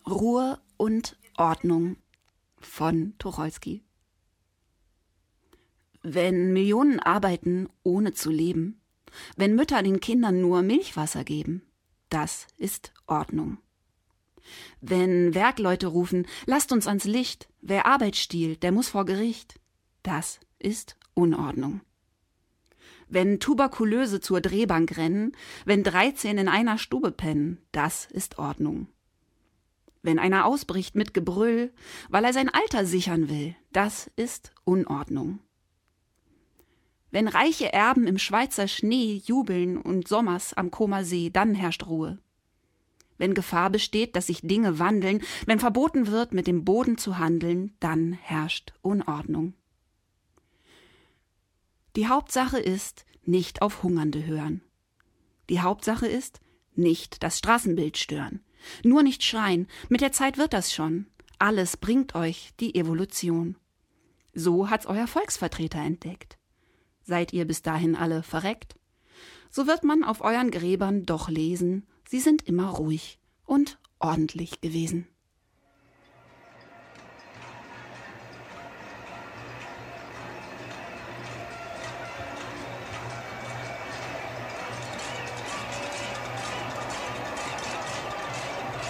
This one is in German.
Ruhe und Ordnung von Tucholsky. Wenn Millionen arbeiten, ohne zu leben, wenn Mütter den Kindern nur Milchwasser geben, das ist Ordnung. Wenn Werkleute rufen, lasst uns ans Licht, wer Arbeit stiehlt, der muss vor Gericht, das ist Unordnung. Wenn Tuberkulöse zur Drehbank rennen, wenn 13 in einer Stube pennen, das ist Ordnung. Wenn einer ausbricht mit Gebrüll, weil er sein Alter sichern will, das ist Unordnung. Wenn reiche Erben im Schweizer Schnee jubeln und sommers am Comer See, dann herrscht Ruhe. Wenn Gefahr besteht, dass sich Dinge wandeln, wenn verboten wird, mit dem Boden zu handeln, dann herrscht Unordnung. Die Hauptsache ist, nicht auf Hungernde hören. Die Hauptsache ist, nicht das Straßenbild stören. Nur nicht schreien, mit der Zeit wird das schon. Alles bringt euch die Evolution. So hat's euer Volksvertreter entdeckt. Seid ihr bis dahin alle verreckt? So wird man auf euren Gräbern doch lesen, sie sind immer ruhig und ordentlich gewesen.